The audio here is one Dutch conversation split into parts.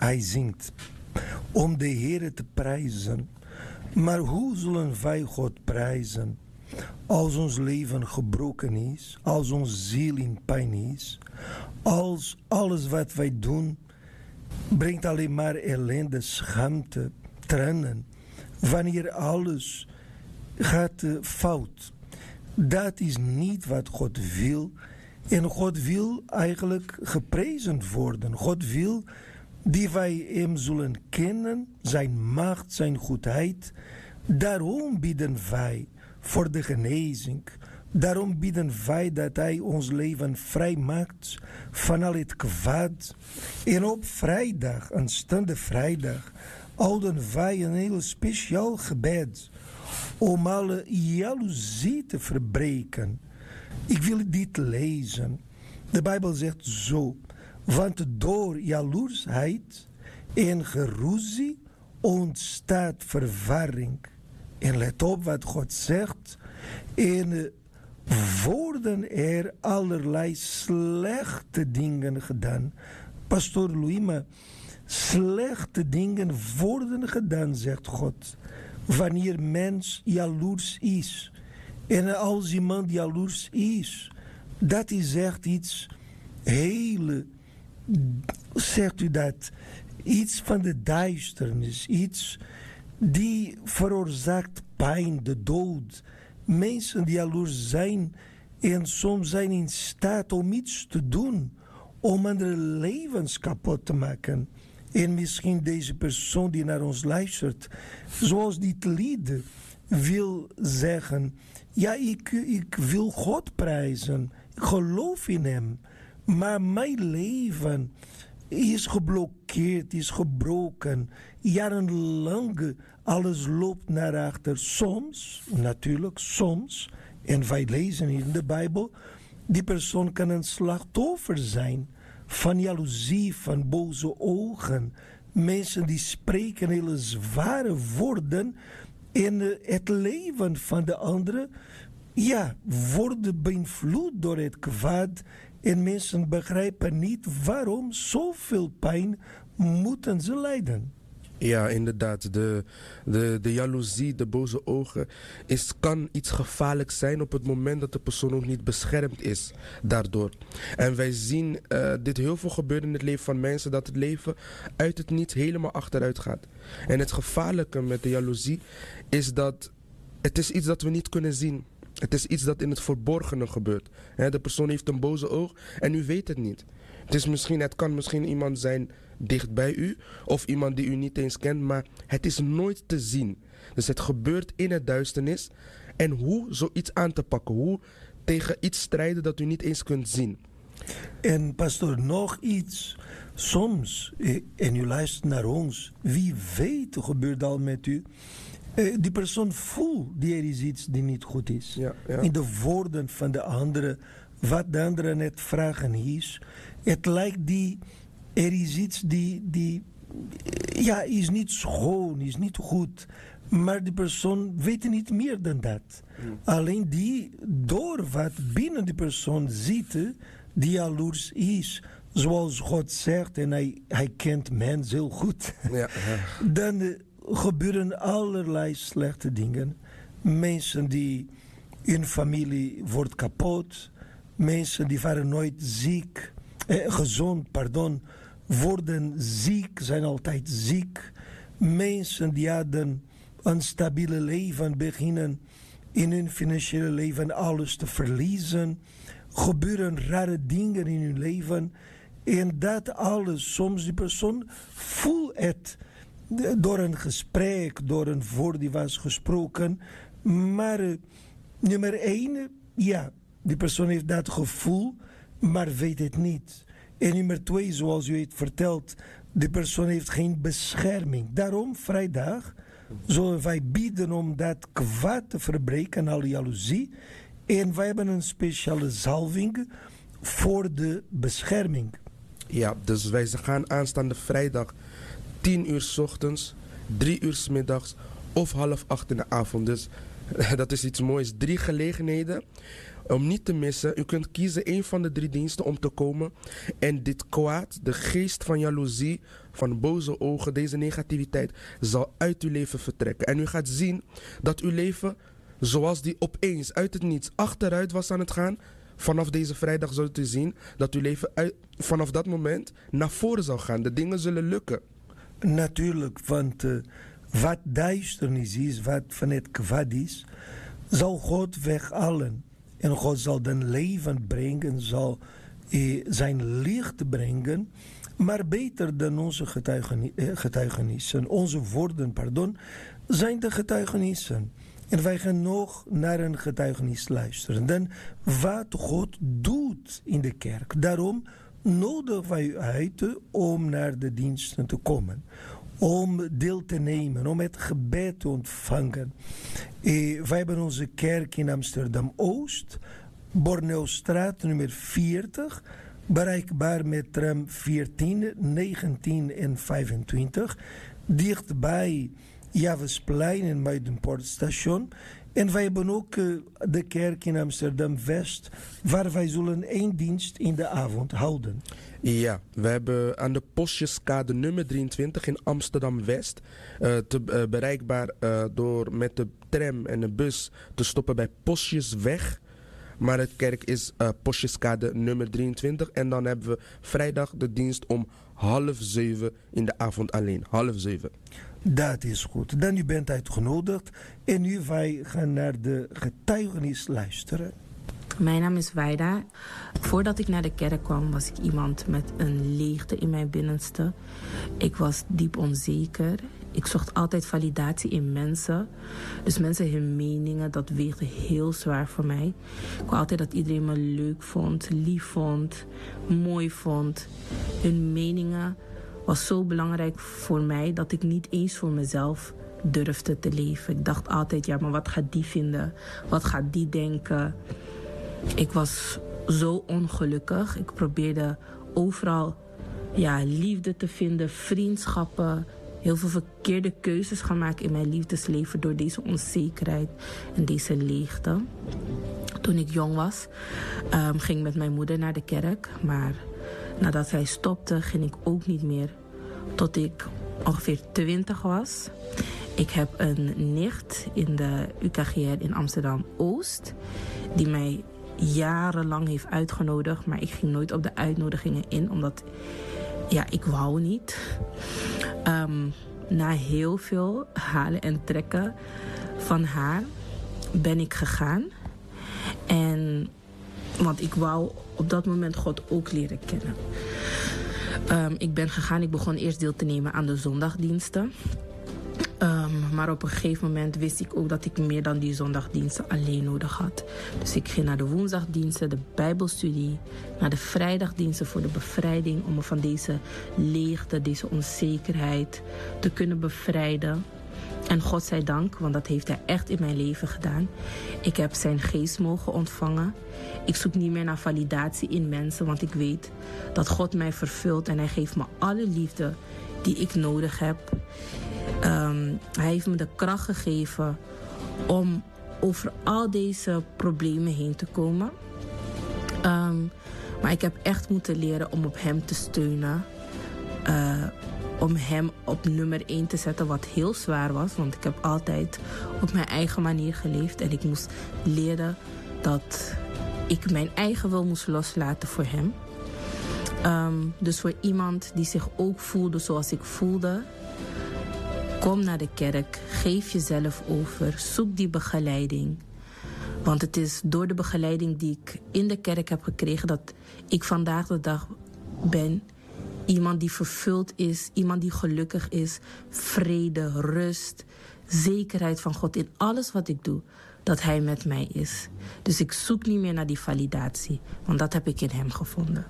hij zingt om de Heere te prijzen. Maar hoe zullen wij God prijzen als ons leven gebroken is, als onze ziel in pijn is, als alles wat wij doen brengt alleen maar ellende, schaamte, tranen, wanneer alles gaat fout. Dat is niet wat God wil. En God wil eigenlijk geprezen worden. God wil die wij hem zullen kennen, zijn macht, zijn goedheid. Daarom bidden wij voor de genezing. Daarom bidden wij dat hij ons leven vrij maakt van al het kwaad. En op vrijdag, aanstaande vrijdag, houden wij een heel speciaal gebed om alle jaloezie te verbreken. Ik wil dit lezen. De Bijbel zegt zo: want door jaloersheid en geruzie ontstaat verwarring. En let op wat God zegt. En worden er allerlei slechte dingen gedaan. Pastor Louima, slechte dingen worden gedaan, zegt God, wanneer mens jaloers is. En als iemand jaloers is, dat is echt iets heel, zegt u dat, iets van de duisternis, iets die veroorzaakt pijn, de dood. Mensen die jaloers zijn en soms zijn in staat om iets te doen om andere levens kapot te maken. En misschien deze persoon die naar ons luistert, zoals dit lied wil zeggen: ja, ik wil God prijzen, ik geloof in hem, maar mijn leven is geblokkeerd, is gebroken, jarenlang alles loopt naar achter. Soms, natuurlijk, soms, en wij lezen in de Bijbel, die persoon kan een slachtoffer zijn van jaloezie, van boze ogen. Mensen die spreken hele zware woorden en het leven van de anderen, ja, wordt beïnvloed door het kwaad. En mensen begrijpen niet waarom zoveel pijn moeten ze lijden. Ja, inderdaad. De jaloezie, de boze ogen, kan iets gevaarlijks zijn op het moment dat de persoon ook niet beschermd is daardoor. En wij zien dit heel veel gebeuren in het leven van mensen, dat het leven uit het niets helemaal achteruit gaat. En het gevaarlijke met de jaloezie is dat het is iets dat we niet kunnen zien. Het is iets dat in het verborgene gebeurt. De persoon heeft een boze oog en u weet het niet. Het kan misschien iemand zijn dicht bij u of iemand die u niet eens kent, maar het is nooit te zien. Dus het gebeurt in het duisternis. En hoe zoiets aan te pakken, hoe tegen iets strijden dat u niet eens kunt zien. En pastor, nog iets. Soms, en u luistert naar ons, wie weet gebeurt al met u. Die persoon voelt dat er is iets die niet goed is. Ja. In de woorden van de anderen, wat de anderen net vragen is. Het lijkt er is iets die is niet schoon, is niet goed. Maar die persoon weet niet meer dan dat. Alleen door wat binnen die persoon zit, die jaloers is, zoals God zegt, en hij kent mens heel goed. Ja. Dan gebeuren allerlei slechte dingen. Mensen die hun familie wordt kapot. Mensen die waren nooit gezond, worden ziek, zijn altijd ziek. Mensen die hadden een stabiele leven, beginnen in hun financiële leven alles te verliezen. Gebeuren rare dingen in hun leven. En dat alles, soms die persoon voelt het door een gesprek, door een woord die was gesproken. Maar nummer 1, ja, die persoon heeft dat gevoel, maar weet het niet. En nummer 2, zoals u het vertelt, de persoon heeft geen bescherming. Daarom, vrijdag, zullen wij bidden om dat kwaad te verbreken, alle jaloezie. En wij hebben een speciale zalving voor de bescherming. Ja, dus wij gaan aanstaande vrijdag 10 uur 's ochtends, 3 uur 's middags of 7:30 in de avond. Dus dat is iets moois. 3 gelegenheden om niet te missen. U kunt kiezen een van de 3 diensten om te komen. En dit kwaad, de geest van jaloezie, van boze ogen, deze negativiteit, zal uit uw leven vertrekken. En u gaat zien dat uw leven, zoals die opeens uit het niets achteruit was aan het gaan, vanaf deze vrijdag zult u zien dat uw leven vanaf dat moment naar voren zal gaan. De dingen zullen lukken. Natuurlijk, want wat duisternis is, wat van het kwaad is, zal God weghalen. En God zal dan leven brengen, zal zijn licht brengen. Maar beter dan onze getuigenissen, onze woorden, zijn de getuigenissen. En wij gaan nog naar een getuigenis luisteren. Dan wat God doet in de kerk. Daarom nodigen wij u uit om naar de diensten te komen. Om deel te nemen, om het gebed te ontvangen. Wij hebben onze kerk in Amsterdam-Oost, Borneostraat nummer 40, bereikbaar met tram 14, 19 en 25, dichtbij Javesplein en Muidenpoortstation. En wij hebben ook de kerk in Amsterdam-West, waar wij zullen 1 dienst in de avond houden. Ja, we hebben aan de Postjeskade nummer 23 in Amsterdam-West, bereikbaar door met de tram en de bus te stoppen bij Postjesweg. Maar het kerk is Postjeskade nummer 23. En dan hebben we vrijdag de dienst om 6:30 in de avond alleen. 6:30. Dat is goed. Dan u bent uitgenodigd. En nu wij gaan naar de getuigenis luisteren. Mijn naam is Waida. Voordat ik naar de kerk kwam, was ik iemand met een leegte in mijn binnenste. Ik was diep onzeker. Ik zocht altijd validatie in mensen. Dus mensen hun meningen, dat weegde heel zwaar voor mij. Ik wou altijd dat iedereen me leuk vond, lief vond, mooi vond. Hun meningen was zo belangrijk voor mij dat ik niet eens voor mezelf durfde te leven. Ik dacht altijd, ja, maar wat gaat die vinden? Wat gaat die denken? Ik was zo ongelukkig. Ik probeerde overal liefde te vinden, vriendschappen. Heel veel verkeerde keuzes gaan maken in mijn liefdesleven door deze onzekerheid en deze leegte. Toen ik jong was, ging ik met mijn moeder naar de kerk. Maar nadat zij stopte, ging ik ook niet meer. Tot ik ongeveer 20 was. Ik heb een nicht in de UKGR in Amsterdam-Oost, die mij jarenlang heeft uitgenodigd. Maar ik ging nooit op de uitnodigingen in, omdat ik wou niet. Na heel veel halen en trekken van haar ben ik gegaan. Want ik wou op dat moment God ook leren kennen. Ik ben gegaan, ik begon eerst deel te nemen aan de zondagdiensten. Maar op een gegeven moment wist ik ook dat ik meer dan die zondagdiensten alleen nodig had. Dus ik ging naar de woensdagdiensten, de bijbelstudie, naar de vrijdagdiensten voor de bevrijding, om me van deze leegte, deze onzekerheid te kunnen bevrijden. En God zij dank, want dat heeft hij echt in mijn leven gedaan. Ik heb zijn geest mogen ontvangen. Ik zoek niet meer naar validatie in mensen, want ik weet dat God mij vervult en hij geeft me alle liefde die ik nodig heb. Hij heeft me de kracht gegeven om over al deze problemen heen te komen. Maar ik heb echt moeten leren om op hem te steunen. Om hem op nummer 1 te zetten, wat heel zwaar was. Want ik heb altijd op mijn eigen manier geleefd. En ik moest leren dat ik mijn eigen wil moest loslaten voor hem. Dus voor iemand die zich ook voelde zoals ik voelde, kom naar de kerk, geef jezelf over, zoek die begeleiding. Want het is door de begeleiding die ik in de kerk heb gekregen dat ik vandaag de dag ben. Iemand die vervuld is, iemand die gelukkig is, vrede, rust, zekerheid van God in alles wat ik doe, dat hij met mij is. Dus ik zoek niet meer naar die validatie, want dat heb ik in hem gevonden.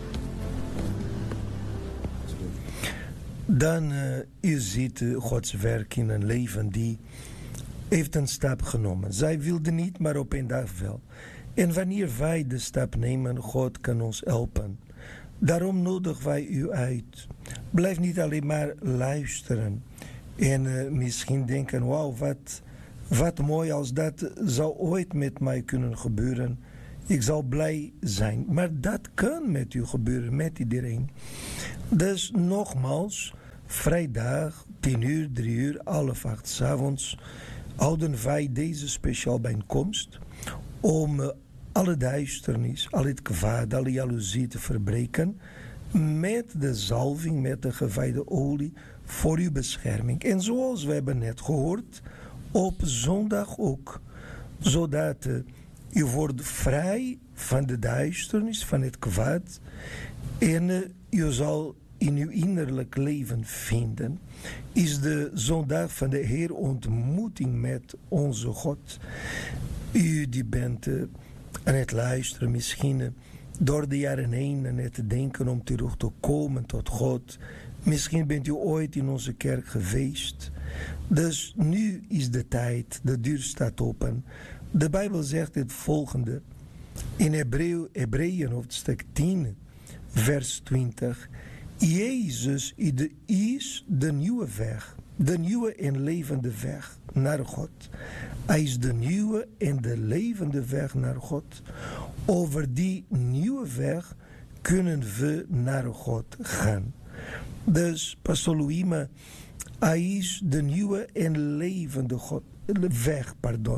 Dan u ziet Gods werk in een leven die heeft een stap genomen. Zij wilde niet, maar op een dag wel. En wanneer wij de stap nemen, God kan ons helpen. Daarom nodigen wij u uit. Blijf niet alleen maar luisteren. En misschien denken, wauw, wat mooi als dat zou ooit met mij kunnen gebeuren. Ik zal blij zijn. Maar dat kan met u gebeuren, met iedereen. Dus nogmaals, vrijdag 10 uur, 3 uur, 8:30 s'avonds houden wij deze speciaal bijeenkomst om alle duisternis, al het kwaad, alle jaloezie te verbreken met de zalving, met de gewijde olie voor uw bescherming. En zoals we hebben net gehoord, op zondag ook, zodat u wordt vrij van de duisternis, van het kwaad, en u zal in uw innerlijk leven vinden. Is de zondag van de Heer ontmoeting met onze God. U die bent aan het luisteren misschien door de jaren heen en het denken om terug te komen tot God. Misschien bent u ooit in onze kerk geweest. Dus nu is de tijd, de deur staat open. De Bijbel zegt het volgende. In Hebreeën hoofdstuk 10, vers 20. Jezus is de nieuwe weg, de nieuwe en levende weg naar God. Hij is de nieuwe en de levende weg naar God. Over die nieuwe weg kunnen we naar God gaan. Dus, Pastor Louima, hij is de nieuwe en levende weg.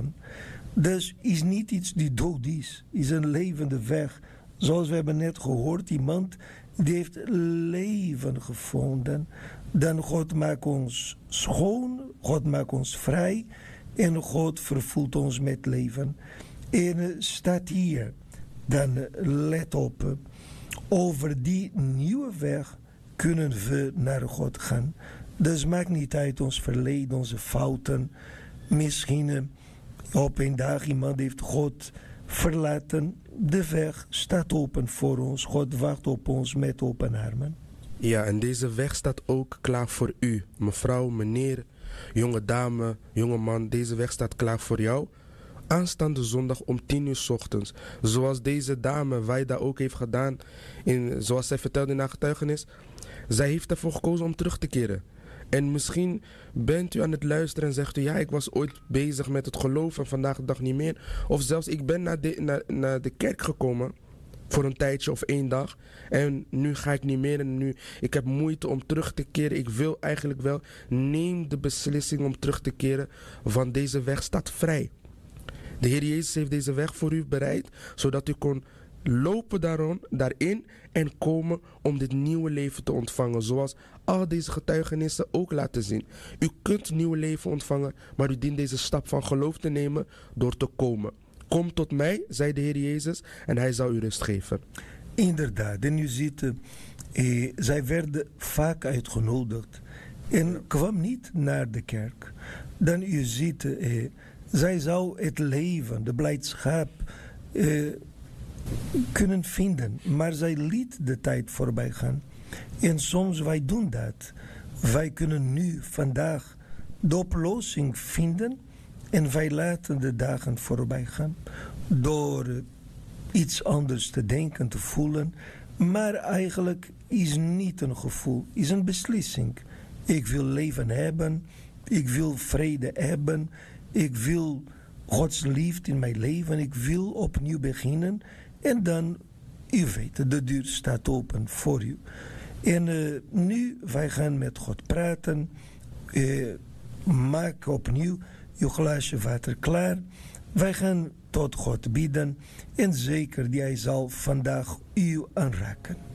Dus is niet iets die dood is een levende weg. Zoals we hebben net gehoord, iemand die heeft leven gevonden. Dan God maakt ons schoon, God maakt ons vrij en God vervult ons met leven. En staat hier, dan let op, over die nieuwe weg kunnen we naar God gaan. Dus maakt niet uit ons verleden, onze fouten. Misschien op een dag iemand heeft God verlaten. De weg staat open voor ons. God wacht op ons met open armen. Ja, en deze weg staat ook klaar voor u. Mevrouw, meneer, jonge dame, jonge man. Deze weg staat klaar voor jou. Aanstaande zondag om 10 uur 's ochtends. Zoals deze dame Waida ook heeft gedaan. Zoals zij vertelde in haar getuigenis. Zij heeft ervoor gekozen om terug te keren. En misschien bent u aan het luisteren en zegt u... ja, ik was ooit bezig met het geloof en vandaag de dag niet meer. Of zelfs ik ben naar de kerk gekomen voor een tijdje of 1 dag. En nu ga ik niet meer en nu ik heb moeite om terug te keren. Ik wil eigenlijk wel. Neem de beslissing om terug te keren, want deze weg staat vrij. De Heer Jezus heeft deze weg voor u bereid, zodat u kon lopen daarin en komen om dit nieuwe leven te ontvangen. Zoals al deze getuigenissen ook laten zien. U kunt nieuw leven ontvangen, maar u dient deze stap van geloof te nemen door te komen. Kom tot mij, zei de Heer Jezus, en hij zal u rust geven. Inderdaad, en u ziet, zij werden vaak uitgenodigd en kwam niet naar de kerk. Dan u ziet, zij zou het leven, de blijdschap kunnen vinden, maar zij liet de tijd voorbij gaan. En soms wij doen dat. Wij kunnen nu, vandaag, de oplossing vinden en wij laten de dagen voorbij gaan door iets anders te denken, te voelen. Maar eigenlijk is niet een gevoel, is een beslissing. Ik wil leven hebben, ik wil vrede hebben, ik wil Gods liefde in mijn leven, ik wil opnieuw beginnen. En dan, u weet, de deur staat open voor u. En nu, wij gaan met God praten. Maak opnieuw uw glaasje water klaar. Wij gaan tot God bidden. En zeker, hij zal vandaag u aanraken.